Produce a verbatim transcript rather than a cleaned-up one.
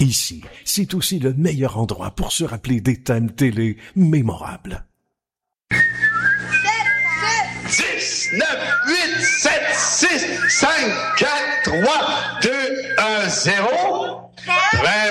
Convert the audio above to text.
Ici, c'est aussi le meilleur endroit pour se rappeler des thèmes télé mémorables. dix, neuf, huit, sept, six, cinq, quatre, trois, deux, un, zéro.